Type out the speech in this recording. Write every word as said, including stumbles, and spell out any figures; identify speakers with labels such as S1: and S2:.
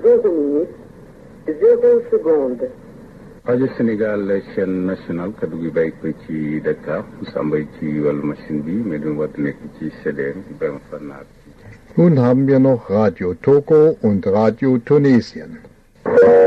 S1: zéro minutes, zéro seconde.
S2: rajo Sénégal chaîne nationale kaddu gi bàyyi ko ci Dakar Sambay ci wàllu machine bi mais du war nekk ci C D M Ibrahima Fannar.
S3: Nun haben wir noch Radio Togo und Radio Tunesien.